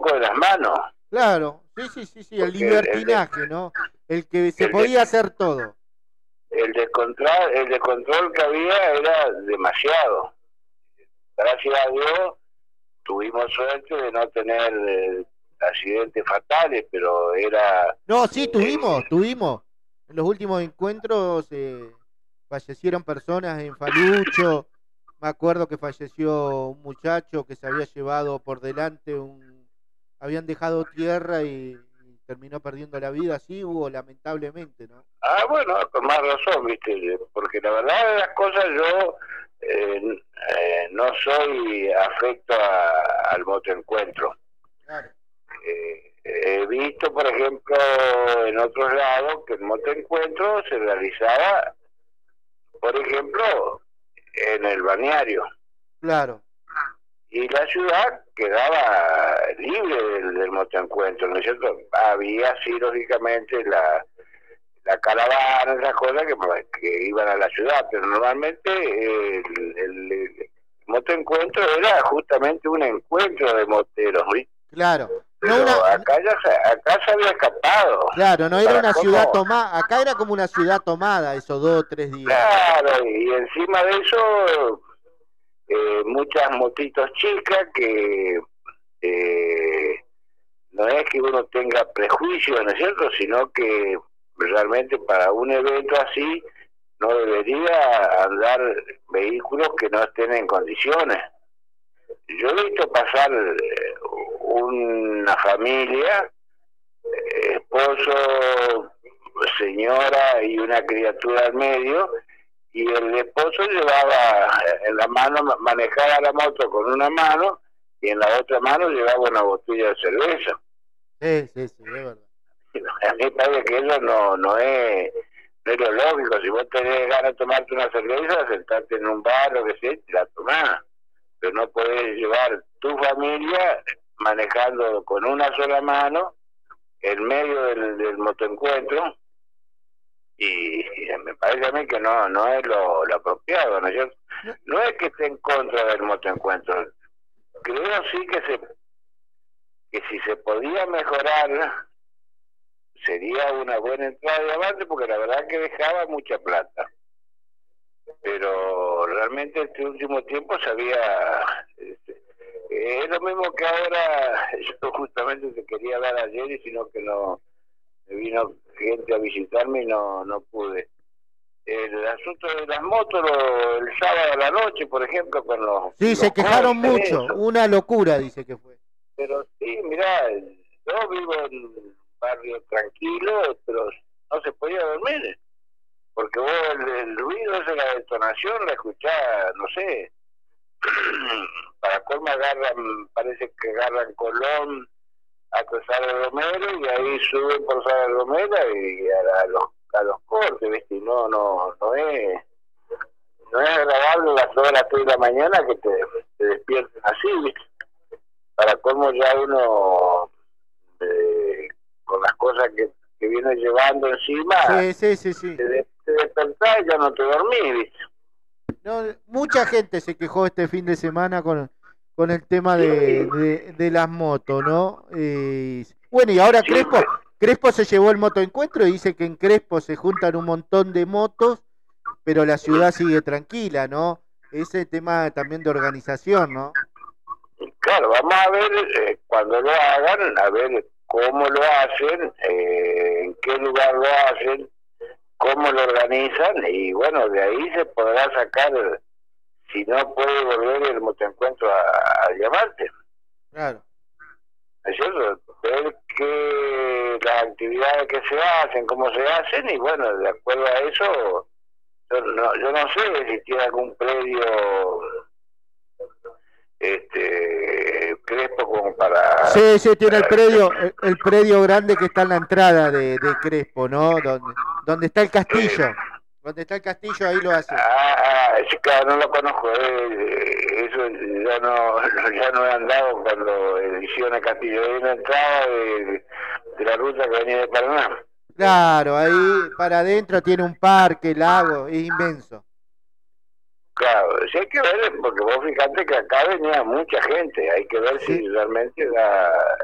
poco de las manos. Claro, sí, el Porque libertinaje, ¿no? El que se podía hacer todo. El descontrol que había era demasiado. Gracias a Dios tuvimos suerte de no tener accidentes fatales, pero era... No, sí, eh, tuvimos. En los últimos encuentros fallecieron personas en Falucho. Me acuerdo que falleció un muchacho que se había llevado por delante habían dejado tierra y terminó perdiendo la vida. Sí, hubo, lamentablemente, ¿no? bueno, con más razón, ¿viste? Porque la verdad de las cosas yo no soy afecto al motoencuentro. Claro. He visto, por ejemplo, en otros lados que el motoencuentro se realizaba, por ejemplo, en el balneario. Claro. Y la ciudad quedaba libre del motoencuentro, ¿no es cierto? Había, sí, lógicamente, la caravana, esas cosas que iban a la ciudad, pero normalmente el motoencuentro era justamente un encuentro de moteros, ¿sí? Claro. No Pero una, acá se había escapado. claro, no era ¿Para una ciudad cómo? tomada. Acá era como una ciudad tomada esos 2 o 3 días. Claro, y encima de eso, muchas motitos chicas que no es que uno tenga prejuicios, ¿no es cierto? Sino que realmente para un evento así no debería andar vehículos que no estén en condiciones. Yo he visto pasar una familia, esposo, señora y una criatura al medio, y el esposo llevaba en la mano, manejaba la moto con una mano y en la otra mano llevaba una botella de cerveza. Sí, es verdad. A mí me parece que eso no es lo lógico. Si vos tenés ganas de tomarte una cerveza, sentarte en un bar o que sea, te la tomás. Pero no podés llevar tu familia manejando con una sola mano en medio del motoencuentro, y me parece a mí que no es lo apropiado, ¿no es cierto? No, No es que esté en contra del motoencuentro, creo sí que si se podía mejorar sería una buena entrada de avance, porque la verdad que dejaba mucha plata, pero realmente este último tiempo se había... es lo mismo que ahora, yo justamente te quería hablar ayer y sino que no, me vino gente a visitarme y no pude. El asunto de las motos, el sábado a la noche, por ejemplo, con sí, se los quejaron cortes, mucho. eso. Una locura, dice que fue. Pero sí, mirá, yo vivo en un barrio tranquilo, pero no se podía dormir, porque vos el ruido de la detonación la escuchás, no sé, para colmo agarran, parece que agarran Colón a cruzar el Romero y ahí suben por Sara Romero y a los cortes, ¿viste? Y no es agradable las horas 3 de la mañana que te despierten así, ¿viste? Para cómo ya uno con las cosas que viene llevando encima Sí. te despertás y ya no te dormís, ¿viste? No, mucha gente se quejó este fin de semana con el tema Sí, de las motos, ¿no? Bueno, y ahora sí, Crespo se llevó el motoencuentro y dice que en Crespo se juntan un montón de motos, pero la ciudad sigue tranquila, ¿no? Ese tema también de organización, ¿no? claro, vamos a ver cuando lo hagan, a ver cómo lo hacen, en qué lugar lo hacen, cómo lo organizan, y bueno, de ahí se podrá sacar si no puede volver el motoencuentro a llamarte. Claro. ¿Es cierto? Ver que las actividades que se hacen, cómo se hacen, y bueno, de acuerdo a eso, yo no sé si tiene algún predio Crespo como para... Sí, tiene el predio grande que está en la entrada de Crespo, ¿no? Donde está el castillo. Donde está el castillo, ahí lo hace. Sí, claro, no lo conozco, eso ya no he andado cuando hicieron el castillo, hay una entrada de la ruta que venía de Paraná. Claro, ahí para adentro tiene un parque, lago, es inmenso. Claro, sí hay que ver, porque vos fijate que acá venía mucha gente, hay que ver Sí. si realmente